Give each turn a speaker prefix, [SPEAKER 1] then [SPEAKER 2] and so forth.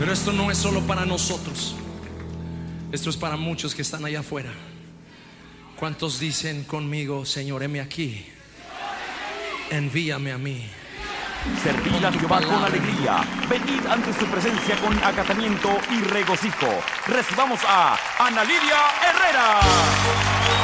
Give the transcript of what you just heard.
[SPEAKER 1] Pero esto no es solo para nosotros, esto es para muchos que están allá afuera. ¿Cuántos dicen conmigo: Señor, heme aquí, envíame a mí?
[SPEAKER 2] Servid a Jehová con alegría. Venid ante su presencia con acatamiento y regocijo. Recibamos a Ana Lidia Herrera.